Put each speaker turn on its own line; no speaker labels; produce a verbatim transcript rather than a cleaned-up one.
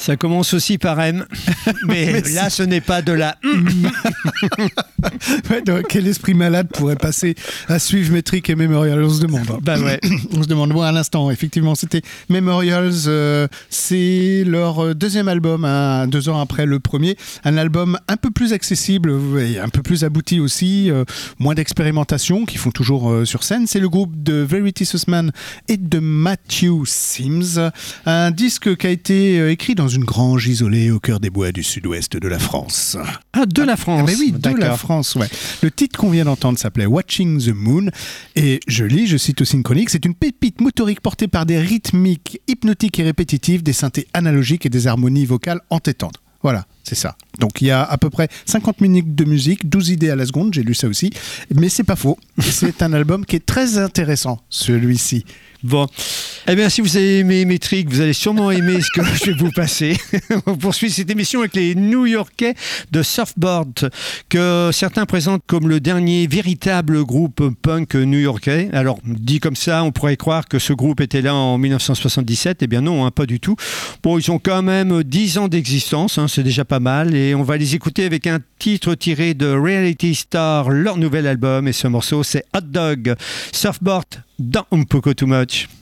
Ça commence aussi par M, mais, mais là, ce n'est pas de la...
ouais, donc, quel esprit malade pourrait passer à suivre Metric et Memorials, on se demande. Hein.
Bah ouais.
On se demande. Bon, à l'instant, effectivement, c'était Memorials. Euh, c'est leur deuxième album, hein, deux ans après le premier. Un album un peu plus accessible et un peu plus abouti aussi. Euh, moins d'expérimentation qu'ils font toujours euh, sur scène. C'est le groupe de Verity Sussman et de Matthew Sims. Un disque qui a été euh, écrit dans une grange isolée au cœur des bois du sud-ouest de la France.
Ah, de la France.
Ah, mais oui, de
D'accord.
la France, ouais. Le titre qu'on vient d'entendre s'appelait Watching the Moon. Et je lis, je cite aussi une chronique, c'est une pépite motorique portée par des rythmiques hypnotiques et répétitives, des synthés analogiques et des harmonies vocales entêtantes. Voilà, c'est ça. Donc il y a à peu près cinquante minutes de musique, douze idées à la seconde, j'ai lu ça aussi. Mais c'est pas faux. C'est un album qui est très intéressant, celui-ci.
Bon, eh bien si vous avez aimé Metric, vous allez sûrement aimer ce que je vais vous passer. On poursuit cette émission avec les New-Yorkais de Surfboard, que certains présentent comme le dernier véritable groupe punk new-yorkais. Alors dit comme ça, on pourrait croire que ce groupe était là en dix-neuf cent soixante-dix-sept. Eh bien non, hein, pas du tout. Bon, ils ont quand même dix ans d'existence, hein, c'est déjà pas mal. Et on va les écouter avec un titre tiré de Reality Star, leur nouvel album. Et ce morceau, c'est Hot Dog. Surfboard dans Un Poco Too Much.